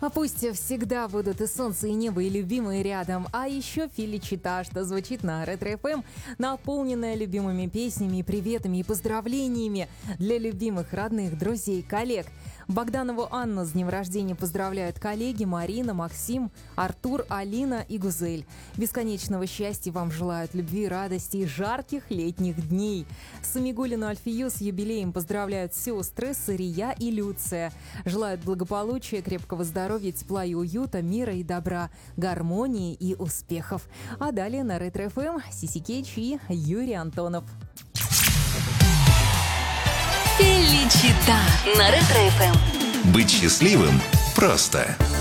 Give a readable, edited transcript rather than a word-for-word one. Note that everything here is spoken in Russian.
пусть всегда будут и солнце, и небо, и любимые рядом. А еще Феличита, что звучит на Ретро-ФМ, наполненная любимыми песнями, и приветами и поздравлениями для любимых, родных, друзей, коллег. Богданову Анну с днем рождения поздравляют коллеги Марина, Максим, Артур, Алина и Гузель. Бесконечного счастья вам желают, любви, радости и жарких летних дней. Самигуллину Альфию с юбилеем поздравляют сестры Сария и Люция. Желают благополучия, крепкого здоровья, тепла и уюта, мира и добра, гармонии и успехов. А далее на Ретро-ФМ Сиси Кетч и Юрий Антонов. Феличита на Ретро-ФМ. Быть счастливым просто.